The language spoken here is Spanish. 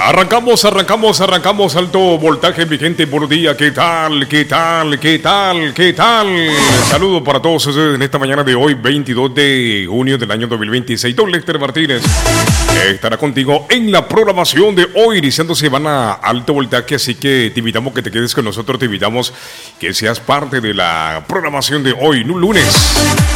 Arrancamos alto voltaje, mi gente, por día. ¿Qué tal? Saludo para todos ustedes en esta mañana de hoy, 22 de junio del año 2026. Don Lester Martínez estará contigo en la programación de hoy, iniciando semana alto voltaje, así que te invitamos que te quedes con nosotros, te invitamos que seas parte de la programación de hoy, un lunes.